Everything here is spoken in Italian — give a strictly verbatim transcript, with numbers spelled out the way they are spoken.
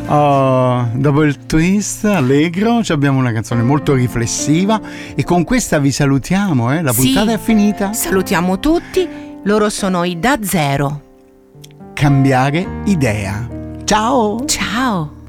Oh, dopo il twist allegro abbiamo una canzone molto riflessiva e con questa vi salutiamo, eh? La puntata sì, è finita. Salutiamo tutti, loro sono i Da Zero. Cambiare idea. Ciao. Ciao.